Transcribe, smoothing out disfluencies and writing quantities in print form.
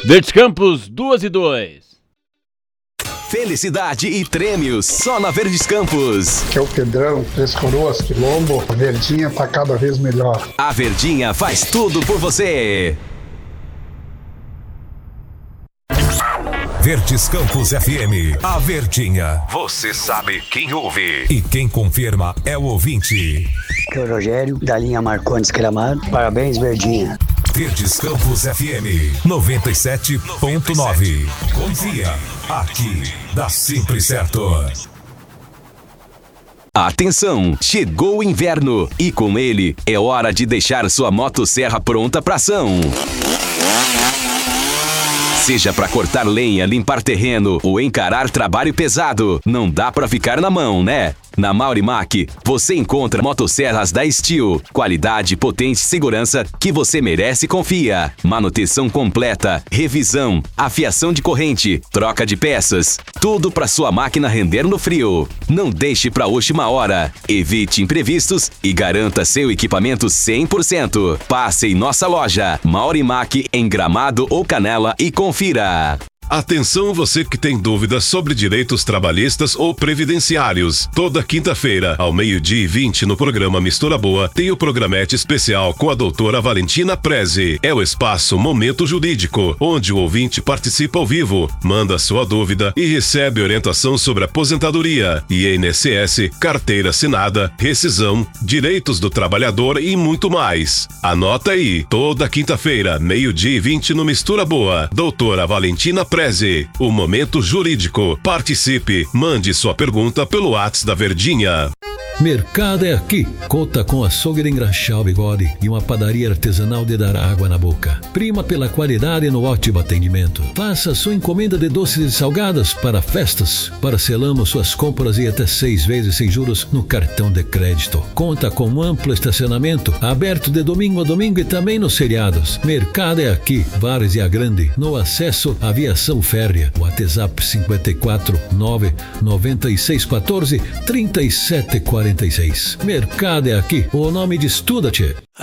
Verdes Campos 2-2. Felicidade e prêmios só na Verdes Campos. Que é o Pedrão, Três Coroas, Quilombo. A Verdinha tá cada vez melhor. A Verdinha faz tudo por você. Verdes Campos FM, a Verdinha. Você sabe quem ouve. E quem confirma é o ouvinte. Aqui é o Rogério, da linha Marcondes Gramado. Parabéns, Verdinha. Verdes Campos FM 97.9. Confia, aqui dá sempre certo. Atenção, chegou o inverno e com ele é hora de deixar sua motosserra pronta para ação. Seja para cortar lenha, limpar terreno ou encarar trabalho pesado, não dá para ficar na mão, né? Na Maurimac, você encontra motosserras da Steel, qualidade, potência e segurança que você merece e confia. Manutenção completa, revisão, afiação de corrente, troca de peças, tudo para sua máquina render no frio. Não deixe para a última hora. Evite imprevistos e garanta seu equipamento 100%. Passe em nossa loja, Maurimac, em Gramado ou Canela e confira. Atenção você que tem dúvidas sobre direitos trabalhistas ou previdenciários. Toda quinta-feira, ao 12:20 no programa Mistura Boa, tem o programete especial com a doutora Valentina Prezi. É o espaço Momento Jurídico, onde o ouvinte participa ao vivo, manda sua dúvida e recebe orientação sobre aposentadoria, INSS, carteira assinada, rescisão, direitos do trabalhador e muito mais. Anota aí, toda quinta-feira, 12:20 no Mistura Boa, doutora Valentina Prezi. O Momento Jurídico. Participe. Mande sua pergunta pelo WhatsApp da Verdinha. Mercado é aqui. Conta com açougue de engraxar o bigode e uma padaria artesanal de dar água na boca. Prima pela qualidade no ótimo atendimento. Faça sua encomenda de doces e salgadas para festas. Parcelamos suas compras e até 6 vezes sem juros no cartão de crédito. Conta com um amplo estacionamento, aberto de domingo a domingo e também nos feriados. Mercado é aqui. Várzea Grande, no acesso à Aviação Férrea. WhatsApp 54 9 96 14 37 46. Mercado é aqui, o nome de Estuda-te.